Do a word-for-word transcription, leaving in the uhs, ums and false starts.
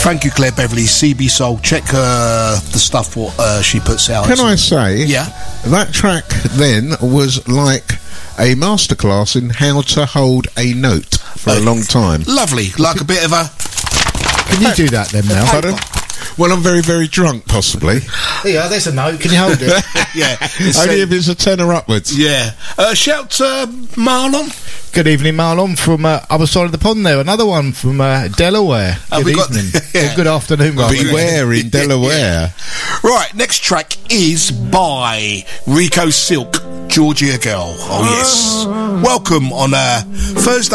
Thank you, Claire Beverly, C B Soul. Check uh, the stuff what uh, she puts out. Can I say, yeah, that track then was like a masterclass in how to hold a note for uh, a long time. Lovely, like a bit of a... Can you do that then now? Pardon? Well, I'm very, very drunk, possibly. Yeah, there's a note. Can you hold it? Yeah. Only if it's a tenor upwards. Yeah. Uh, shout uh, Marlon. Good evening, Marlon, from uh, other side of the pond there. Another one from uh, Delaware. Uh, good got, evening. Yeah. Or good afternoon, Marlon. Beware in Delaware. Yeah. Right, next track is by Rico Silk, Georgia Girl. Oh, yes. Welcome on uh, Thursday.